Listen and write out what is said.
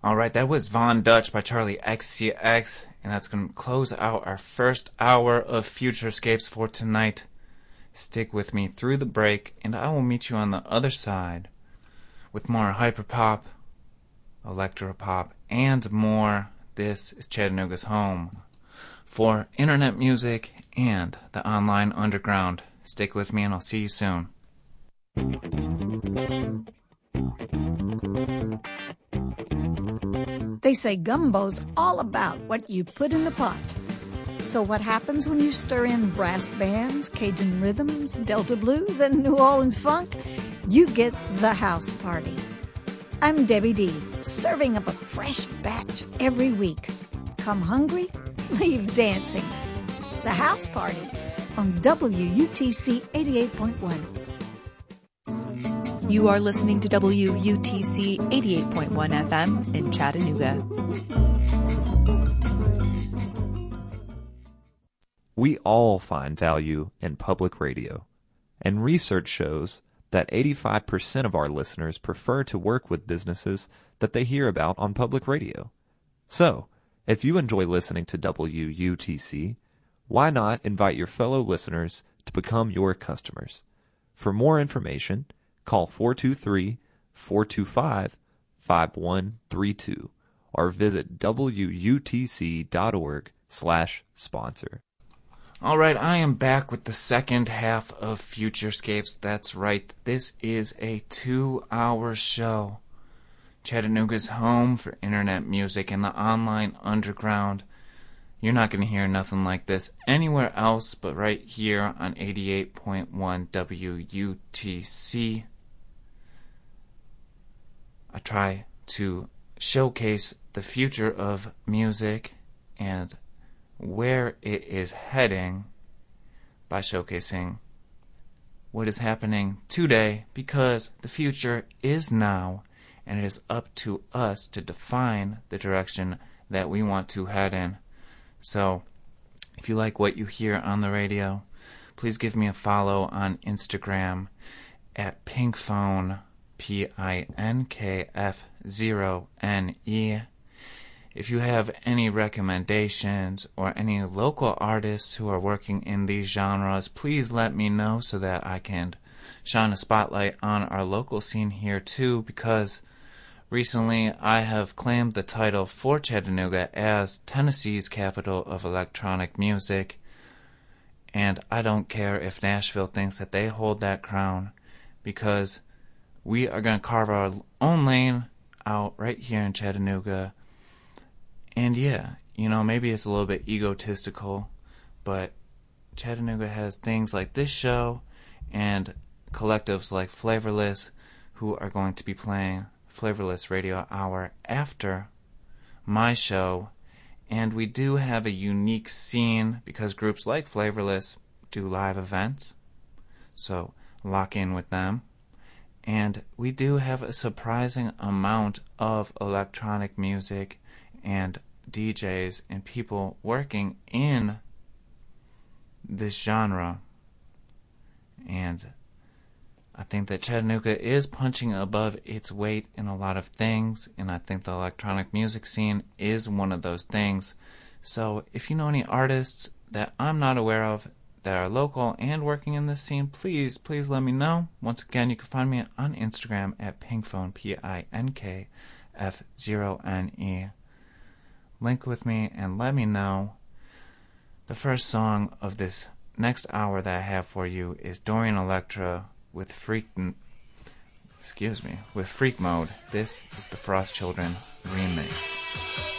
Alright, that was Von Dutch by Charlie XCX, and that's going to close out our first hour of Futurescapes for tonight. Stick with me through the break, and I will meet you on the other side with more hyperpop, electropop, and more. This is Chattanooga's home for internet music and the online underground. Stick with me, and I'll see you soon. They say gumbo's all about what you put in the pot. So what happens when you stir in brass bands, Cajun rhythms, Delta blues, and New Orleans funk? You get the house party. I'm Debbie D, serving up a fresh batch every week. Come hungry, leave dancing. The house party on WUTC 88.1. You are listening to WUTC 88.1 FM in Chattanooga. We all find value in public radio, and research shows that 85% of our listeners prefer to work with businesses that they hear about on public radio. So, if you enjoy listening to WUTC, why not invite your fellow listeners to become your customers? For more information, call 423-425-5132 or visit WUTC.org/sponsor. All right, I am back with the second half of Futurescapes. That's right, this is a 2-hour show. Chattanooga's home for internet music and the online underground. You're not going to hear nothing like this anywhere else but right here on 88.1 WUTC. I try to showcase the future of music and where it is heading by showcasing what is happening today, because the future is now, and it is up to us to define the direction that we want to head in. So, if you like what you hear on the radio, please give me a follow on Instagram at pinkphone, PINKF0NE. If you have any recommendations or any local artists who are working in these genres, please let me know so that I can shine a spotlight on our local scene here too, because recently I have claimed the title for Chattanooga as Tennessee's capital of electronic music, and I don't care if Nashville thinks that they hold that crown, because we are going to carve our own lane out right here in Chattanooga. And yeah, you know, maybe it's a little bit egotistical, but Chattanooga has things like this show and collectives like Flavorless, who are going to be playing Flavorless Radio Hour after my show. And we do have a unique scene because groups like Flavorless do live events, so lock in with them. And we do have a surprising amount of electronic music and DJs and people working in this genre. And I think that Chattanooga is punching above its weight in a lot of things, and I think the electronic music scene is one of those things. So if you know any artists that I'm not aware of that are local and working in this scene, please let me know. Once again, you can find me on Instagram at pinkphone, PINKF0NE. Link with me and let me know. The first song of this next hour that I have for you is Dorian Electra with Freak Mode. This is the Frost Children remix.